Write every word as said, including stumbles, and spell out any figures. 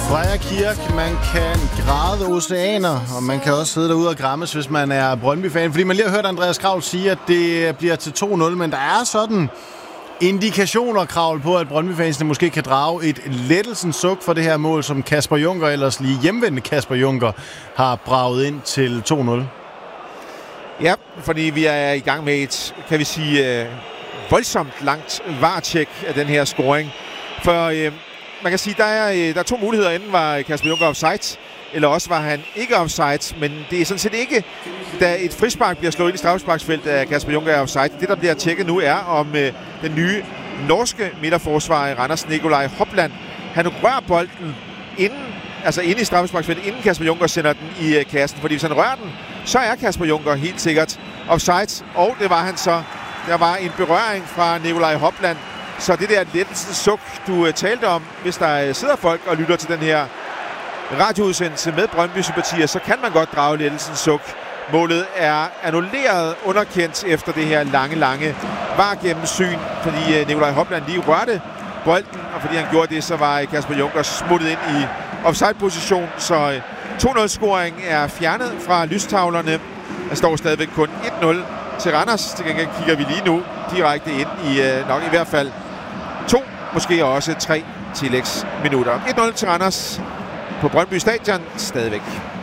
Freja Kirk, man kan græde oceaner, og man kan også sidde derude og græmmes, hvis man er Brøndby-fan. Fordi man lige har hørt Andreas Kraul sige, at det bliver til to nul, men der er sådan indikationer, Kraul, på, at Brøndby-fansene måske kan drage et lettelsens suk for det her mål, som Kasper Junker, ellers lige hjemvendte Kasper Junker, har braget ind til to nul. Ja, fordi vi er i gang med et, kan vi sige, øh, voldsomt langt varetjek af den her scoring. For øh, man kan sige, der er, øh, der er to muligheder. Enten var Kasper Junker offside, eller også var han ikke offside. Men det er sådan set ikke, da et frispark bliver slået ind i straffesparksfeltet af Kasper Junker er offside. Det, der bliver tjekket nu, er om øh, den nye norske midterforsvarer i Randers, Nikolaj Hopland, han rører bolden inden, altså inde i straffesparksfeltet, inden Kasper Junker sender den i øh, kassen. Fordi hvis han rører den, så er Kasper Junker helt sikkert offside, og det var han så. Der var en berøring fra Nikolaj Hopland, så det der lettelsens suk, du uh, talte om, hvis der uh, sidder folk og lytter til den her radioudsendelse med Brøndby-sympatier, så kan man godt drage lettelsens suk. Målet er annulleret, underkendt efter det her lange, lange var-gennemsyn, fordi uh, Nikolaj Hopland lige rørte bolden, og fordi han gjorde det, så var uh, Kasper Junker smuttet ind i offside-position, så uh, to nul-scoring er fjernet fra lystavlerne. Der står stadigvæk kun et nul til Randers. Til gengæld kigger vi lige nu direkte ind i øh, nok i hvert fald to, måske også tre tillægsminutter. et nul til Randers på Brøndby Stadion stadigvæk.